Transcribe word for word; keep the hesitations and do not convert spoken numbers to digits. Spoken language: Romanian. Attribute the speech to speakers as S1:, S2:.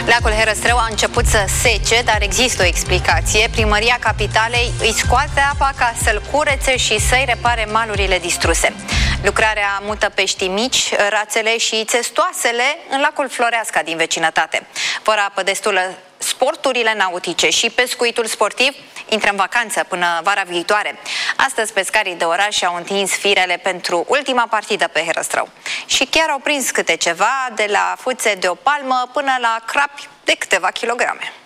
S1: Lacul Herăstrău a început să sece, dar există o explicație. Primăria Capitalei îi scoate apa ca să-l curețe și să-i repare malurile distruse. Lucrarea mută peștii mici, rațele și țestoasele în lacul Floreasca din vecinătate. Fără apă destulă, sporturile nautice și pescuitul sportiv intră în vacanță până vara viitoare. Astăzi pescarii de oraș au întins firele pentru ultima partidă pe Herăstrău. Și chiar au prins câte ceva, de la fuțe de o palmă până la crapi de câteva kilograme.